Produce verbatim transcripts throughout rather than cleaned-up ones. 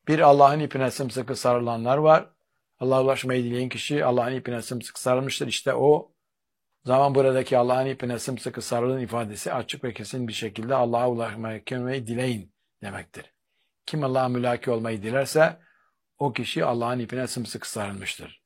Bir, Allah'ın ipine sımsıkı sarılanlar var. Allah'a ulaşmayı dileyen kişi Allah'ın ipine sımsıkı sarılmıştır. İşte o zaman buradaki Allah'ın ipine sımsıkı sarılın ifadesi açık ve kesin bir şekilde Allah'a ulaşmayı dileyin demektir. Kim Allah'a mülaki olmayı dilerse o kişi Allah'ın ipine sımsıkı sarılmıştır.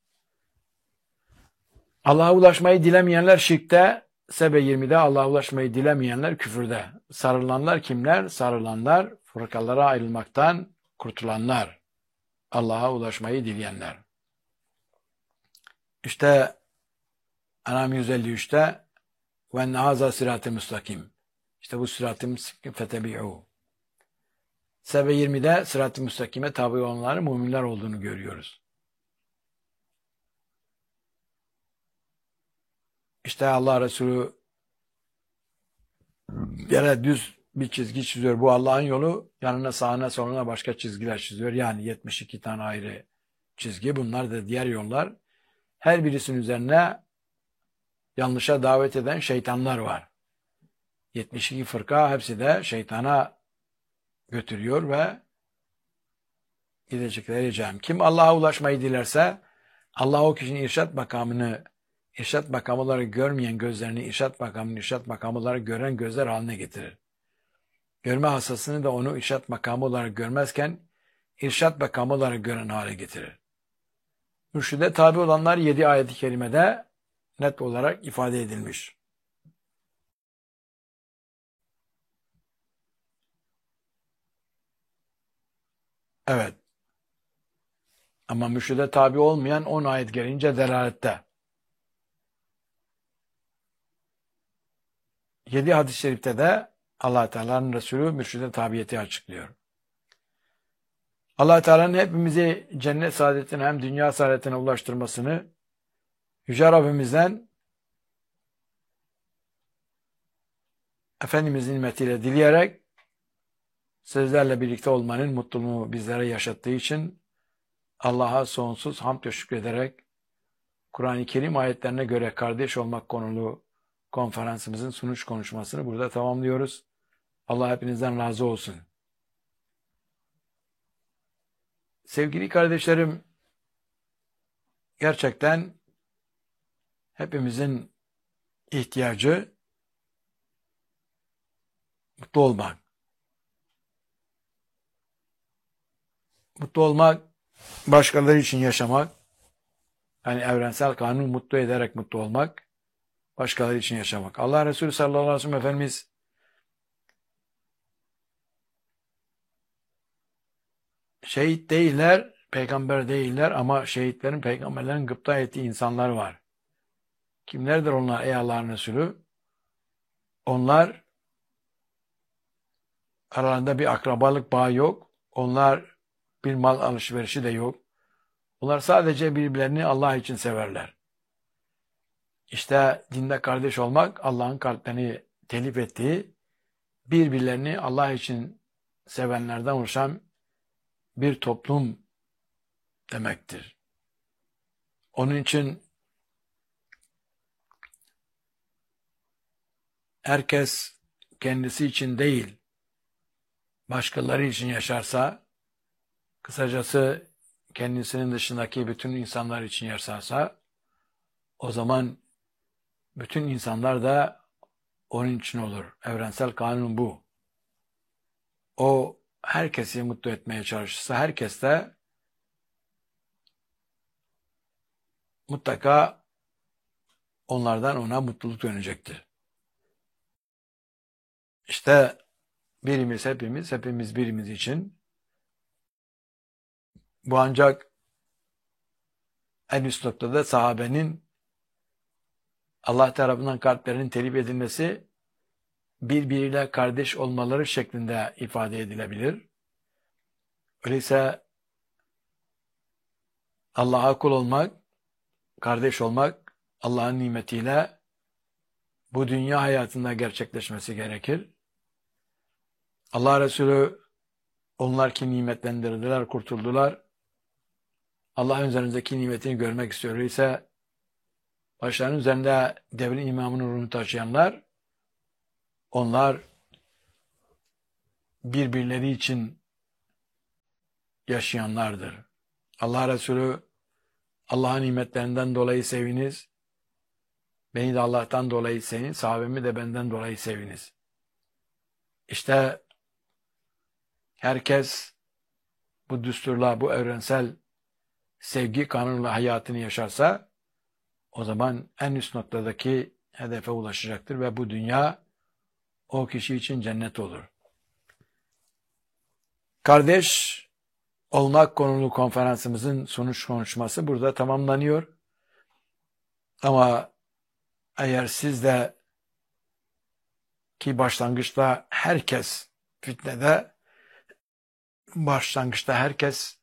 Allah'a ulaşmayı dilemeyenler şirkte, Sebe yirmide Allah'a ulaşmayı dilemeyenler küfürde. Sarılanlar kimler? Sarılanlar, fırkalara ayrılmaktan kurtulanlar. Allah'a ulaşmayı dileyenler. İşte En'am yüz elli üçte ve enne haza sırat-ı müstakim. İşte bu sırat-ı müstakim fetebi'u. Sebe yirmide sırat-ı müstakime tabi olanların müminler olduğunu görüyoruz. İşte Allah Resulü yere düz bir çizgi çiziyor. Bu Allah'ın yolu. Yanına, sağına, soluna başka çizgiler çiziyor. Yani yetmiş iki tane ayrı çizgi. Bunlar da diğer yollar. Her birisinin üzerine yanlışa davet eden şeytanlar var. yetmiş iki fırka hepsi de şeytana götürüyor ve gidecekleri cehennem. Kim Allah'a ulaşmayı dilerse Allah o kişinin irşat makamını, irşat makamı olarak görmeyen gözlerini irşat makamını, irşat makamı olarak gören gözler haline getirir. Görme hassasını da onu irşat makamı olarak görmezken irşat makamı olarak gören hale getirir. Mürşide tabi olanlar yedi ayet-i kerimede net olarak ifade edilmiş. Evet. Ama mürşide tabi olmayan on ayet gelince delalette. Yedi hadis-i şerifte de Allah Teala'nın Resulü mürşide tabiyeti açıklıyor. Allah Teala'nın hepimizi cennet saadetine hem dünya saadetine ulaştırmasını Yüce Rabbimizden Efendimizin nimetiyle dileyerek sizlerle birlikte olmanın mutluluğunu bizlere yaşattığı için Allah'a sonsuz hamd ve şükrederek Kur'an-ı Kerim ayetlerine göre kardeş olmak konulu konferansımızın sunuş konuşmasını burada tamamlıyoruz. Allah hepinizden razı olsun. Sevgili kardeşlerim, gerçekten hepimizin ihtiyacı mutlu olmak. Mutlu olmak, başkaları için yaşamak, yani evrensel kanunu mutlu ederek mutlu olmak, başkaları için yaşamak. Allah Resulü sallallahu aleyhi ve sellem Efendimiz şehit değiller, peygamber değiller ama şehitlerin, peygamberlerin gıpta ettiği insanlar var. Kimlerdir onlar ey Allah'ın Resulü? Onlar aralarında bir akrabalık bağı yok. Onlar bir mal alışverişi de yok. Onlar sadece birbirlerini Allah için severler. İşte dinde kardeş olmak Allah'ın kalplerini telif ettiği, birbirlerini Allah için sevenlerden oluşan bir toplum demektir. Onun için herkes kendisi için değil, başkaları için yaşarsa, kısacası kendisinin dışındaki bütün insanlar için yaşarsa, o zaman bütün insanlar da onun için olur. Evrensel kanun bu. O herkesi mutlu etmeye çalışırsa, herkes de mutlaka onlardan ona mutluluk dönecektir. İşte birimiz hepimiz, hepimiz birimiz için. Bu ancak en üst noktada sahabenin Allah tarafından kalplerinin telif edilmesi, birbiriyle kardeş olmaları şeklinde ifade edilebilir. Öyleyse Allah'a kul olmak, kardeş olmak, Allah'ın nimetiyle bu dünya hayatında gerçekleşmesi gerekir. Allah Resulü onlar ki nimetlendirdiler, kurtuldular. Allah'ın üzerindeki nimetini görmek istiyor. Öyleyse başlarının üzerinde devrin imamının ruhunu taşıyanlar, onlar birbirleri için yaşayanlardır. Allah Resulü Allah'ın nimetlerinden dolayı seviniz. Beni de Allah'tan dolayı sevin, sahabemi de benden dolayı seviniz. İşte herkes bu düsturla, bu evrensel sevgi kanunuyla hayatını yaşarsa o zaman en üst noktadaki hedefe ulaşacaktır ve bu dünya o kişi için cennet olur. Kardeş olmak konulu konferansımızın sonuç konuşması burada tamamlanıyor. Ama eğer siz de ki başlangıçta herkes fitnede, başlangıçta herkes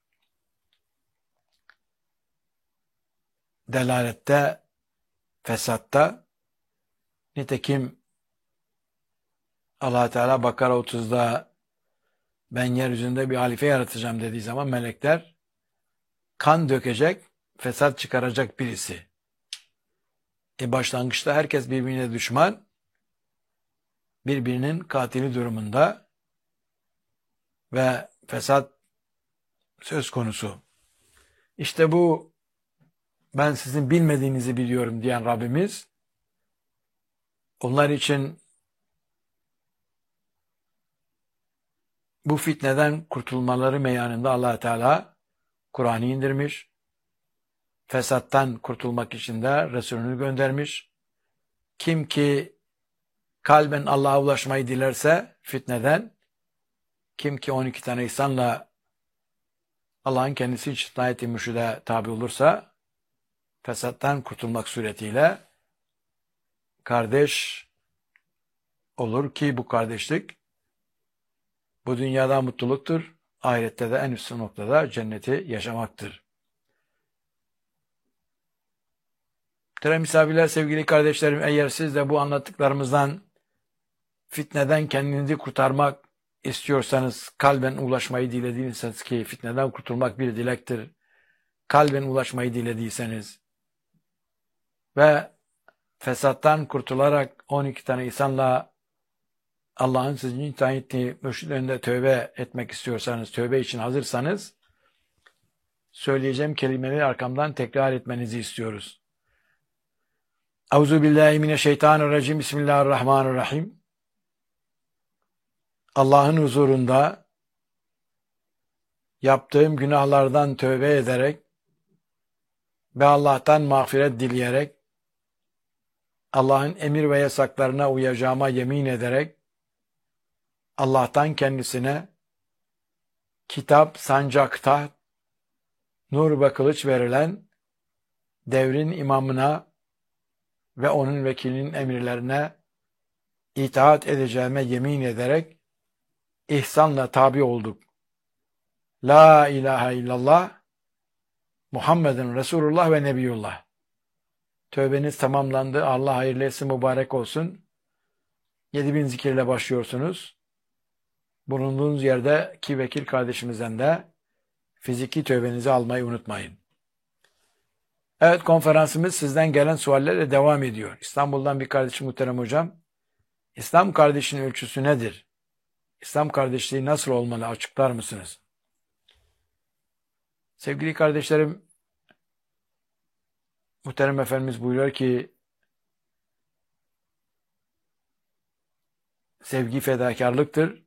delalette, fesatta, nitekim Allah Teala Bakara otuzda ben yeryüzünde bir halife yaratacağım dediği zaman melekler kan dökecek, fesat çıkaracak birisi. E başlangıçta herkes birbirine düşman, birbirinin katili durumunda ve fesat söz konusu. İşte bu ben sizin bilmediğinizi biliyorum diyen Rabbimiz, onlar için bu fitneden kurtulmaları meyanında Allah Teala Kur'an'ı indirmiş, fesattan kurtulmak için de Resulünü göndermiş. Kim ki kalben Allah'a ulaşmayı dilerse fitneden, kim ki on iki tane ihsanla Allah'ın kendisi için ayet-i mürşide tabi olursa, fesattan kurtulmak suretiyle kardeş olur ki bu kardeşlik bu dünyada mutluluktur, ahirette de en üst noktada cenneti yaşamaktır. Muhterem misafirler, sevgili kardeşlerim, eğer siz de bu anlattıklarımızdan fitneden kendinizi kurtarmak istiyorsanız, kalben ulaşmayı dilediyseniz ki fitneden kurtulmak bir dilektir, kalben ulaşmayı dilediyseniz ve fesattan kurtularak on iki tane insanla Allah'ın sizin için tayin ettiği mürşid önünde tövbe etmek istiyorsanız, tövbe için hazırsanız, söyleyeceğim kelimeleri arkamdan tekrar etmenizi istiyoruz. Euzubillahimineşşeytanirracim. Bismillahirrahmanirrahim. Allah'ın huzurunda yaptığım günahlardan tövbe ederek ve Allah'tan mağfiret dileyerek, Allah'ın emir ve yasaklarına uyacağıma yemin ederek, Allah'tan kendisine kitap, sancak, taht, nur ve kılıç verilen devrin imamına ve onun vekilinin emirlerine itaat edeceğime yemin ederek ihsanla tabi olduk. La ilahe illallah Muhammedun Resulullah ve Nebiyullah. Tövbeniz tamamlandı. Allah hayırlı etsin, mübarek olsun. Yedi bin zikirle başlıyorsunuz. Bulunduğunuz yerdeki vekil kardeşimizden de fiziki tövbenizi almayı unutmayın. Evet, konferansımız sizden gelen suallerle devam ediyor. İstanbul'dan bir kardeşim, muhterem hocam. İslam kardeşinin ölçüsü nedir? İslam kardeşliği nasıl olmalı? Açıklar mısınız? Sevgili kardeşlerim, muhterem Efendimiz buyuruyor ki sevgi fedakarlıktır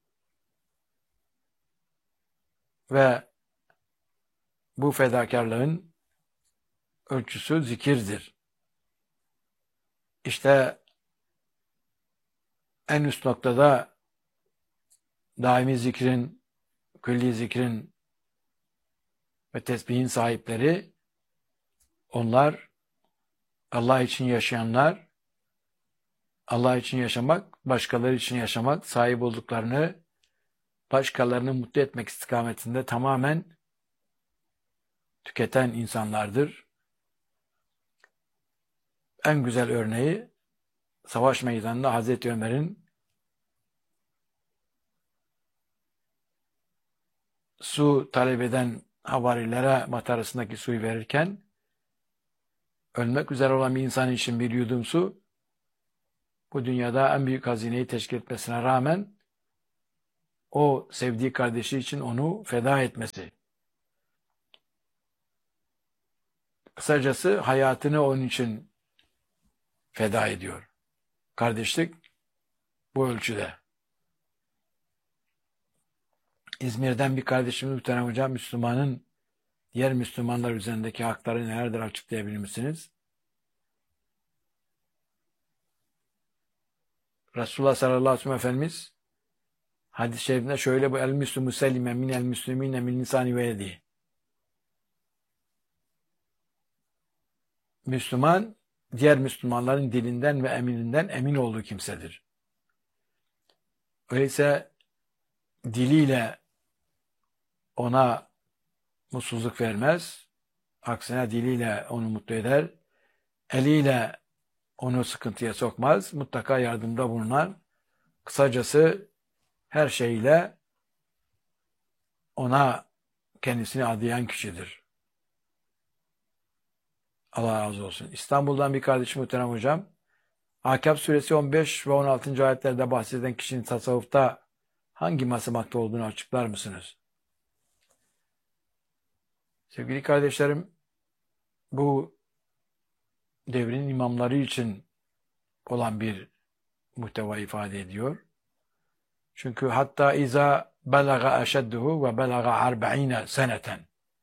ve bu fedakarlığın ölçüsü zikirdir. İşte en üst noktada daimi zikrin, külli zikrin ve tesbihin sahipleri, onlar Allah için yaşayanlar, Allah için yaşamak, başkaları için yaşamak, sahip olduklarını başkalarını mutlu etmek istikametinde tamamen tüketen insanlardır. En güzel örneği savaş meydanında Hazreti Ömer'in su talep eden havarilere matarasındaki suyu verirken ölmek üzere olan bir insan için bir yudum su bu dünyada en büyük hazineyi teşkil etmesine rağmen o sevdiği kardeşi için onu feda etmesi. Kısacası hayatını onun için feda ediyor. Kardeşlik bu ölçüde. İzmir'den bir kardeşimiz muhterem hocam, Müslümanın diğer Müslümanlar üzerindeki hakları nelerdir açıklayabilir misiniz? Resulullah sallallahu aleyhi ve sellem Efendimiz hadis-i şerifinde şöyle bu el müslümü selime min el müslümine min lisani ve yedi. Müslüman diğer Müslümanların dilinden ve emininden emin olduğu kimsedir. Öyleyse diliyle ona mutsuzluk vermez. Aksine diliyle onu mutlu eder. Eliyle onu sıkıntıya sokmaz. Mutlaka yardımda bulunan, kısacası her şeyle ona kendisini adayan kişidir. Allah razı olsun. İstanbul'dan bir kardeşim muhterem hocam. Ahkâf suresi on beş ve on altıncı ayetlerde bahseden kişinin tasavvufta hangi basamakta olduğunu açıklar mısınız? Sevgili kardeşlerim, bu devrin imamları için olan bir muhteva ifade ediyor. Çünkü hatta iza belaga eşedduhu ve belaga arba'ine seneten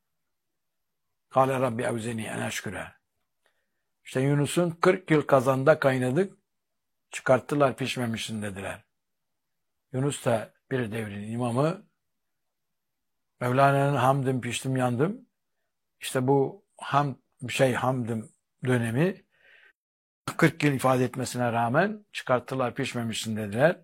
kâle Rabbi evzeni en eşküre. İşte Yunus'un kırk yıl kazanda kaynadık, çıkarttılar pişmemişsin dediler. Yunus da bir devrin imamı. Mevlana'nın hamdım piştim yandım. İşte bu ham şey hamdım dönemi kırk yıl ifade etmesine rağmen çıkarttılar pişmemişsin dediler.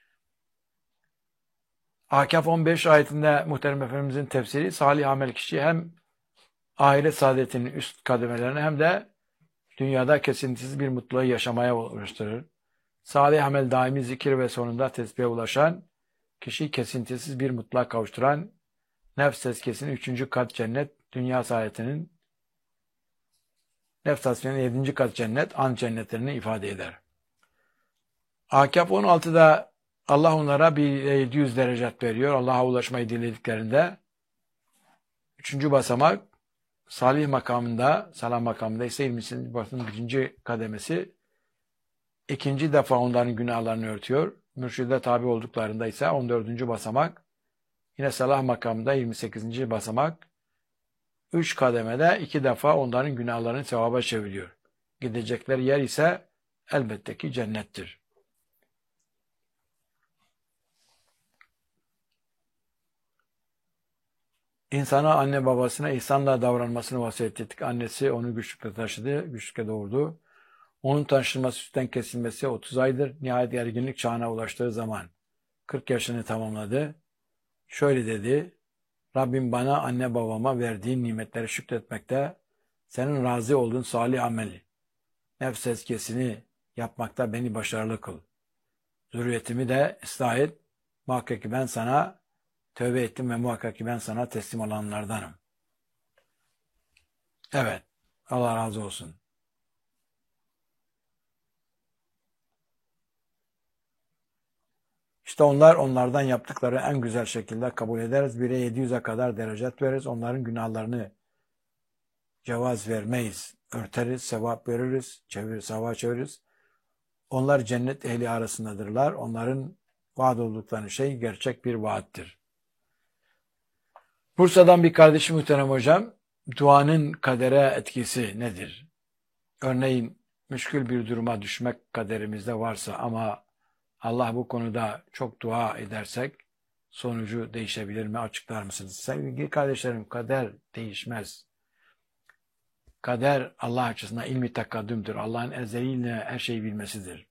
Ahkâf on beş ayetinde muhterem Efendimizin tefsiri salih amel kişi hem ahiret saadetinin üst kademelerini hem de dünyada kesintisiz bir mutluluğu yaşamaya ulaştırır. Salih amel daimi zikir ve sonunda tesbihe ulaşan kişi kesintisiz bir mutluluğa kavuşturan nefs tezkiyesinin üçüncü kat cennet, dünya saadetinin nefs tasfiyesinin yedinci kat cennet, an cennetlerini ifade eder. Ahkâf on altıda Allah onlara bir yedi yüz derecat veriyor. Allah'a ulaşmayı dilediklerinde. Üçüncü basamak salih makamında, salam makamında ise yirminci basının birinci kademesi ikinci defa onların günahlarını örtüyor. Mürşide tabi olduklarında ise on dördüncü basamak yine salah makamında yirmi sekizinci basamak üç kademede iki defa onların günahlarını sevaba çeviriyor. Gidecekleri yer ise elbette ki cennettir. İnsana anne babasına ihsanla davranmasını vasiyet ettik. Annesi onu güçlükle taşıdı, güçlükle doğurdu. Onun taşınması sütten kesilmesi otuz aydır. Nihayet erginlik çağına ulaştığı zaman kırk yaşını tamamladı. Şöyle dedi: Rabbim bana anne babama verdiğin nimetleri şükretmekte, senin razı olduğun salih ameli, nefs tezkiyesini yapmakta beni başarılı kıl. Zürriyetimi de ıslah et. Muhakkak ki ben sana tövbe ettim ve muhakkak ki ben sana teslim olanlardanım. Evet, Allah razı olsun. İşte onlar onlardan yaptıkları en güzel şekilde kabul ederiz. Bire yedi yüze kadar derecat veririz. Onların günahlarını cevaz vermeyiz. Örteriz, sevap veririz, çeviririz, sevap çeviririz. Onlar cennet ehli arasındadırlar. Onların vaat oldukları şey gerçek bir vaattir. Bursa'dan bir kardeşim muhterem hocam, duanın kadere etkisi nedir? Örneğin müşkül bir duruma düşmek kaderimizde varsa ama Allah bu konuda çok dua edersek sonucu değişebilir mi? Açıklar mısınız? Sevgili kardeşlerim, kader değişmez. Kader Allah açısından ilmi takaddümdür. Allah'ın ezeliyle her şeyi bilmesidir.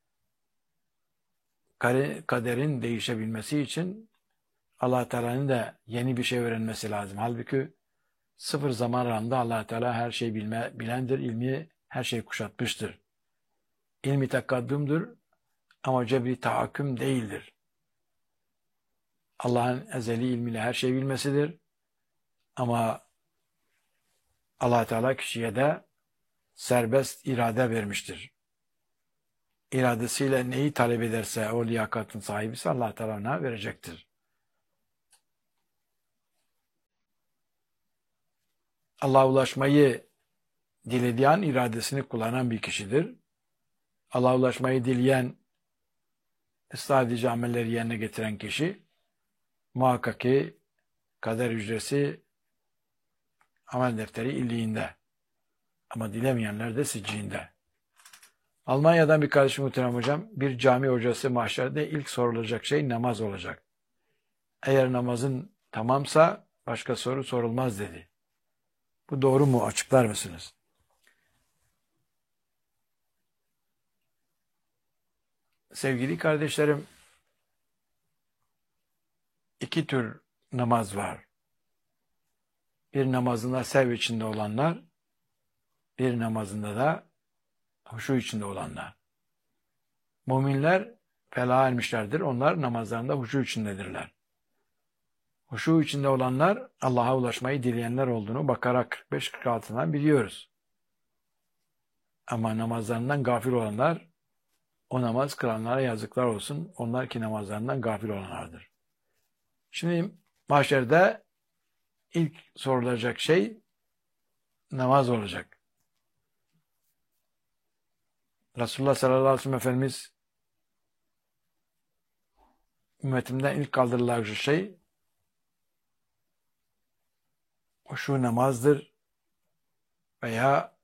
Kaderin değişebilmesi için Allah Teala'nın da yeni bir şey öğrenmesi lazım. Halbuki sıfır zaman aralığında Allah Teala her şeyi bilme, bilendir, ilmi her şeyi kuşatmıştır. İlmi takaddümdür ama cebri tahakküm değildir. Allah'ın ezeli ilmiyle her şeyi bilmesidir. Ama Allah Teala kişiye de serbest irade vermiştir. İradesiyle neyi talep ederse o liyakatın sahibisi Allah Teala ona verecektir. Allah'a ulaşmayı dilediği an iradesini kullanan bir kişidir. Allah'a ulaşmayı dileyen, sadece amelleri yerine getiren kişi muhakkak ki kader hücresi amel defteri illiğinde. Ama dilemeyenler de sicciğinde. Almanya'dan bir kardeşim muhterem hocam, bir cami hocası mahşerde ilk sorulacak şey namaz olacak. Eğer namazın tamamsa başka soru sorulmaz dedi. Bu doğru mu? Açıklar mısınız? Sevgili kardeşlerim, iki tür namaz var. Bir namazında sev içinde olanlar, bir namazında da huşu içinde olanlar. Müminler felaha ermişlerdir. Onlar namazlarında huşu içindedirler. Huşu içinde olanlar Allah'a ulaşmayı dileyenler olduğunu Bakara kırk beş kırk altıdan biliyoruz. Ama namazlarından gafil olanlar, o namaz kılanlara yazıklar olsun. Onlar ki namazlarından gafil olanlardır. Şimdi mahşerde ilk sorulacak şey namaz olacak. Resulullah sallallahu aleyhi ve sellem Efendimiz ümmetimden ilk kaldırılacak şey huşu namazdır veya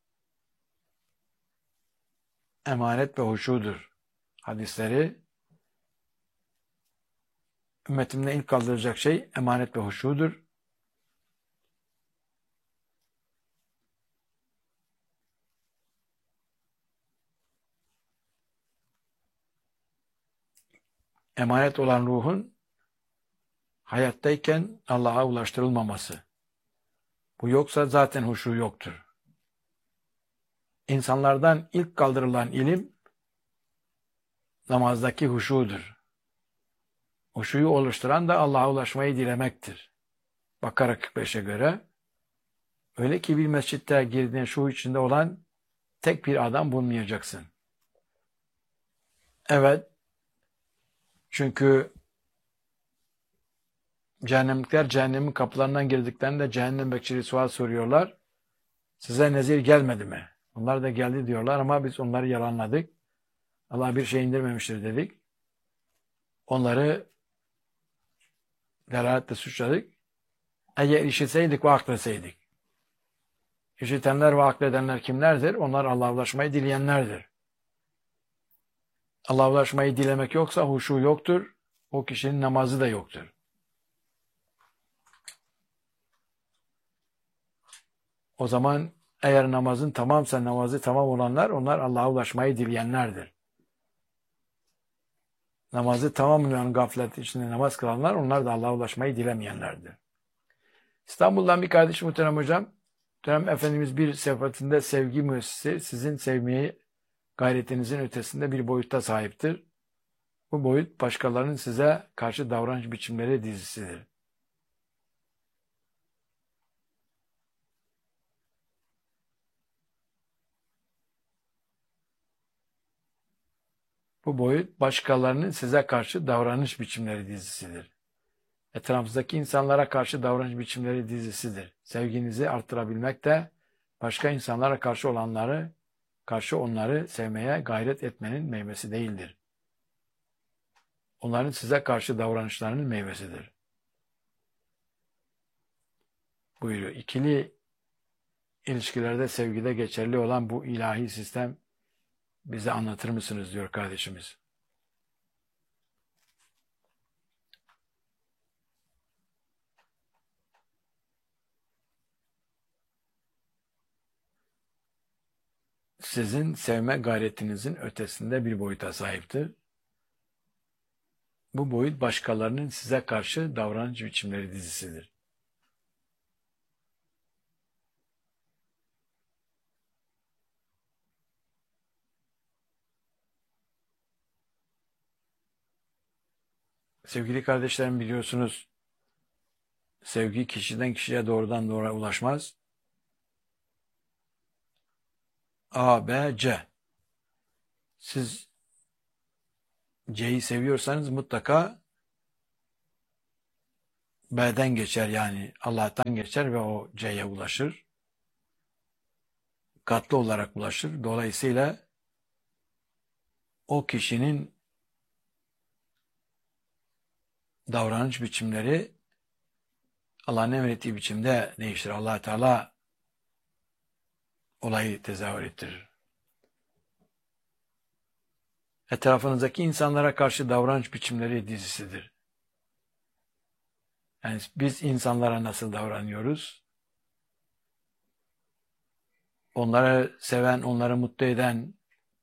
emanet ve huşudur. Hadisleri ümmetimden ilk kaldırılacak şey emanet ve huşudur. Emanet olan ruhun hayattayken Allah'a ulaştırılmaması. Bu yoksa zaten huşu yoktur. İnsanlardan ilk kaldırılan ilim namazdaki huşudur. Huşuyu oluşturan da Allah'a ulaşmayı dilemektir. Bakara kırk beşe göre öyle ki bir mescitte girdiğin şu içinde olan tek bir adam bulmayacaksın. Evet, çünkü cehennemlikler cehennemin kapılarından girdiklerinde cehennem bekçileri sual soruyorlar. Size nezir gelmedi mi? Onlar da geldi diyorlar ama biz onları yalanladık. Allah bir şey indirmemiştir dedik. Onları delaletle suçladık. Eğer işitseydik ve akletseydik. İşitenler ve akledenler kimlerdir? Onlar Allah'a ulaşmayı dileyenlerdir. Allah'a ulaşmayı dilemek yoksa huşu yoktur. O kişinin namazı da yoktur. O zaman eğer namazın tamamsa, namazı tamam olanlar, onlar Allah'a ulaşmayı dileyenlerdir. Namazı tamamlayan gaflet içinde namaz kılanlar, onlar da Allah'a ulaşmayı dilemeyenlerdir. İstanbul'dan bir kardeş muhterem hocam, muhterem Efendimiz bir seferinde sevgi müessesi sizin sevmeyi gayretinizin ötesinde bir boyutta sahiptir. Bu boyut başkalarının size karşı davranış biçimleri dizisidir. Bu boyut başkalarının size karşı davranış biçimleri dizisidir. Etrafınızdaki insanlara karşı davranış biçimleri dizisidir. Sevginizi arttırabilmek de başka insanlara karşı olanları, karşı onları sevmeye gayret etmenin meyvesi değildir. Onların size karşı davranışlarının meyvesidir. Buyuruyor. İkili ilişkilerde sevgide geçerli olan bu ilahi sistem bize anlatır mısınız diyor kardeşimiz. Sizin sevme gayretinizin ötesinde bir boyuta sahiptir. Bu boyut başkalarının size karşı davranış biçimleri dizisidir. Sevgili kardeşlerim, biliyorsunuz sevgi kişiden kişiye doğrudan doğruya ulaşmaz. A, B, C. Siz C'yi seviyorsanız mutlaka B'den geçer, yani Allah'tan geçer ve o C'ye ulaşır. katlı olarak bulaşır. Dolayısıyla o kişinin davranış biçimleri Allah'ın emrettiği biçimde değişir. Allah Teala olayı tezahür ettirir. Etrafınızdaki insanlara karşı davranış biçimleri dizisidir. Yani biz insanlara nasıl davranıyoruz? Onları seven, onları mutlu eden,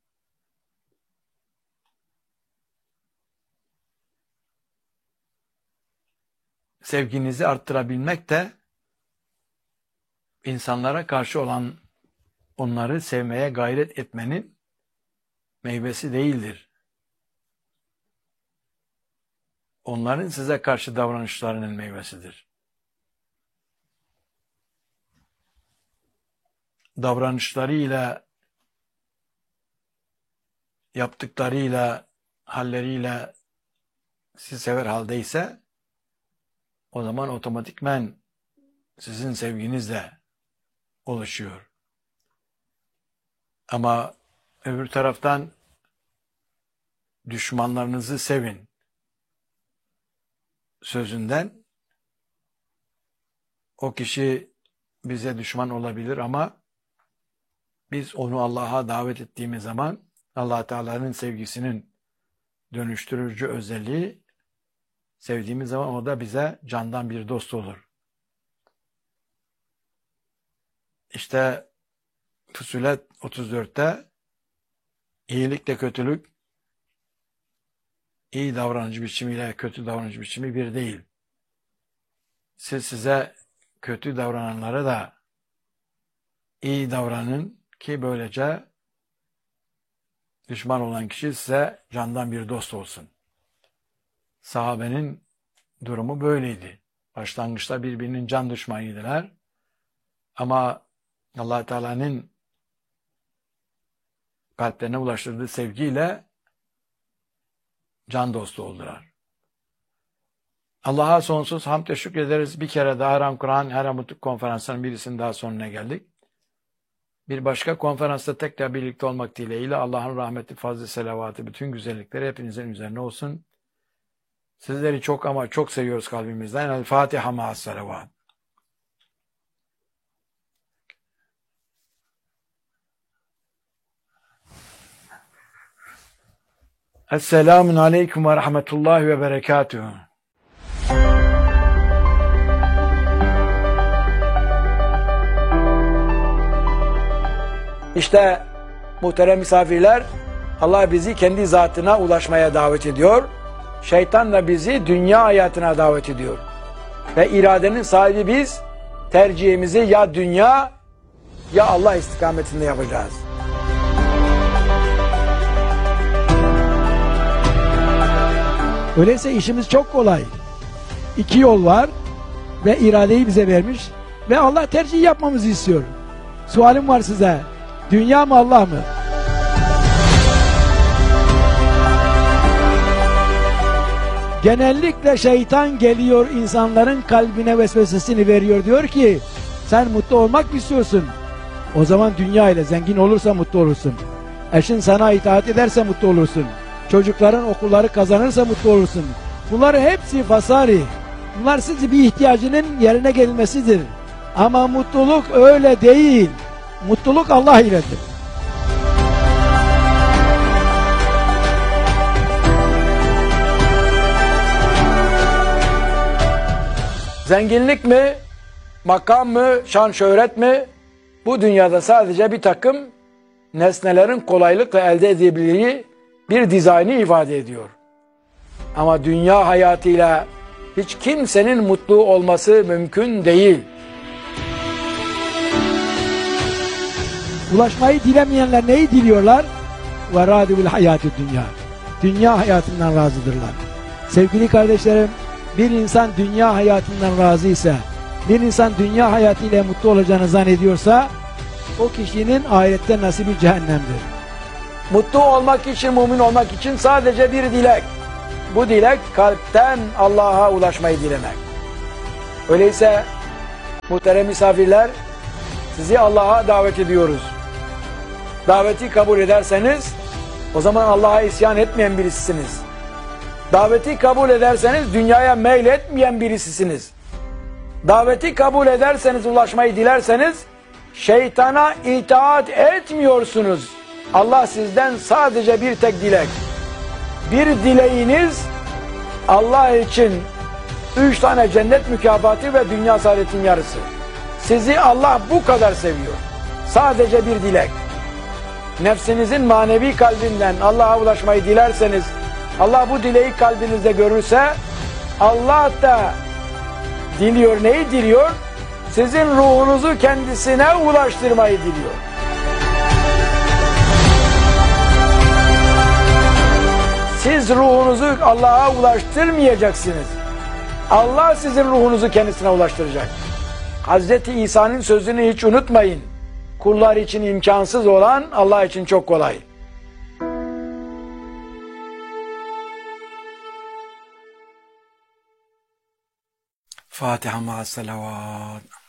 sevginizi arttırabilmek de insanlara karşı olan onları sevmeye gayret etmenin meyvesi değildir. Onların size karşı davranışlarının meyvesidir. Davranışlarıyla, yaptıklarıyla, halleriyle sizi sever haldeyse o zaman otomatikmen sizin sevginiz de oluşuyor. Ama öbür taraftan düşmanlarınızı sevin sözünden o kişi bize düşman olabilir ama biz onu Allah'a davet ettiğimiz zaman Allah Teala'nın sevgisinin dönüştürücü özelliği, sevdiğimiz zaman o da bize candan bir dost olur. İşte Fussilet otuz dörtte iyilikle kötülük, iyi davranış biçimiyle kötü davranış biçimi bir değil. Siz size kötü davrananlara da iyi davranın ki böylece düşman olan kişi size candan bir dost olsun. Sahabenin durumu böyleydi. Başlangıçta birbirinin can düşmanıydılar. Ama Allah Teala'nın kalplerine ulaştırdığı sevgiyle can dostu oldular. Allah'a sonsuz hamd ve şükrederiz. Bir kere daha Haram Kur'an Her Mutluluk Konferansı'nın birisinin daha sonuna geldik. Bir başka konferansta tekrar birlikte olmak dileğiyle Allah'ın rahmeti, fazlı, selavatı, bütün güzellikleri hepinizin üzerine olsun. Sizleri çok ama çok seviyoruz kalbimizden. El Fatiha ma'as selavat. Esselamun aleyküm ve rahmetullahi ve berekatuhu. İşte muhterem misafirler, Allah bizi kendi zatına ulaşmaya davet ediyor. Şeytan da bizi dünya hayatına davet ediyor. Ve iradenin sahibi biz, tercihimizi ya dünya ya Allah istikametinde yapacağız. Öyleyse işimiz çok kolay. İki yol var ve iradeyi bize vermiş ve Allah tercih yapmamızı istiyor. Sualim var size. Dünya mı Allah mı? Genellikle şeytan geliyor insanların kalbine vesvesesini veriyor. Diyor ki sen mutlu olmak mı istiyorsun? O zaman dünya ile zengin olursa mutlu olursun. Eşin sana itaat ederse mutlu olursun. Çocukların okulları kazanırsa mutlu olursun. Bunlar hepsi fasari. Bunlar sizin bir ihtiyacının yerine gelmesidir. Ama mutluluk öyle değil. Mutluluk Allah iledir. Zenginlik mi, makam mı, şan şöhret mi? Bu dünyada sadece bir takım nesnelerin kolaylıkla elde edebildiği bir dizaynı ifade ediyor. Ama dünya hayatıyla hiç kimsenin mutlu olması mümkün değil. Ulaşmayı dilemeyenler neyi diliyorlar? وَرَادُ بِالْحَيَاتِ dünya. Dünya hayatından razıdırlar. Sevgili kardeşlerim, bir insan dünya hayatından razı ise, bir insan dünya hayatıyla mutlu olacağını zannediyorsa, o kişinin ahirette nasibi cehennemdir. Mutlu olmak için, mümin olmak için sadece bir dilek. Bu dilek kalpten Allah'a ulaşmayı dilemek. Öyleyse muhterem misafirler, sizi Allah'a davet ediyoruz. Daveti kabul ederseniz o zaman Allah'a isyan etmeyen birisisiniz. Daveti kabul ederseniz dünyaya meyletmeyen birisisiniz. Daveti kabul ederseniz, ulaşmayı dilerseniz şeytana itaat etmiyorsunuz. Allah sizden sadece bir tek dilek. Bir dileğiniz Allah için üç tane cennet mükafatı ve dünya saadetin yarısı. Sizi Allah bu kadar seviyor. Sadece bir dilek. Nefsinizin manevi kalbinden Allah'a ulaşmayı dilerseniz, Allah bu dileği kalbinizde görürse, Allah da diliyor. Neyi diliyor? Sizin ruhunuzu kendisine ulaştırmayı diliyor. Siz ruhunuzu Allah'a ulaştırmayacaksınız. Allah sizin ruhunuzu kendisine ulaştıracak. Hazreti İsa'nın sözünü hiç unutmayın. Kullar için imkansız olan Allah için çok kolay. Fatiha ma'as salavat.